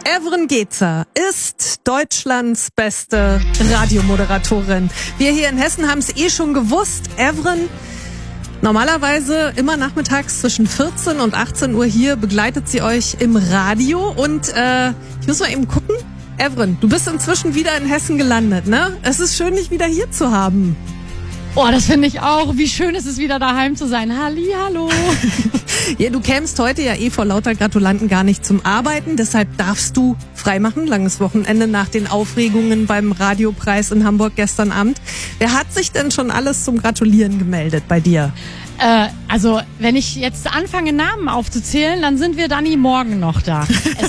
Evren Gezer ist Deutschlands beste Radiomoderatorin. Wir hier in Hessen haben es schon gewusst. Evren, normalerweise immer nachmittags zwischen 14 und 18 Uhr hier begleitet sie euch im Radio. Und ich muss mal eben gucken. Evren, du bist inzwischen wieder in Hessen gelandet, ne? Es ist schön, dich wieder hier zu haben. Oh, das finde ich auch. Wie schön ist es, wieder daheim zu sein. Hallo. Ja, du kämst heute ja vor lauter Gratulanten gar nicht zum Arbeiten. Deshalb darfst du freimachen. Langes Wochenende nach den Aufregungen beim Radiopreis in Hamburg gestern Abend. Wer hat sich denn schon alles zum Gratulieren gemeldet bei dir? Also, wenn ich jetzt anfange, Namen aufzuzählen, dann sind wir Dani morgen noch da.